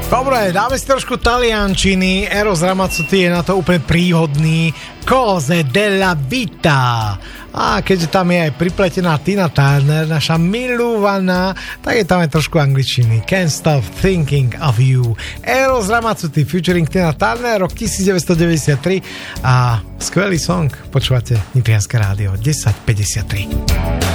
Dobre, dáme si trošku taliančiny. Eros Ramazzotti je na to úplne príhodný. Cose della vita. A keďže tam je aj pripletená Tina Turner, naša milúvaná, tak je tam aj trošku angličtiny. Can't stop thinking of you. Eros Ramazzotti featuring Tina Turner, rok 1993 a skvelý song. Počúvate Nitrianske rádio 1053.